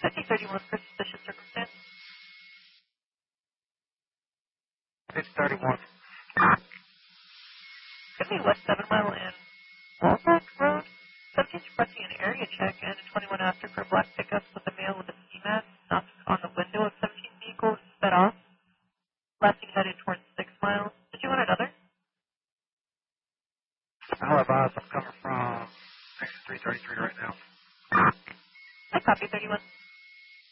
5031 for suspicious circumstance. 631. Could be West 7 Mile and Walbrook Road. Subject requesting an area check and a 21 after for black pickup with a male with a ski mask knocked on the window of 17 vehicles, sped off. Lefting headed towards 6 miles. Did you want another? I'll advise I'm coming from exit 333 right now. I copy 31.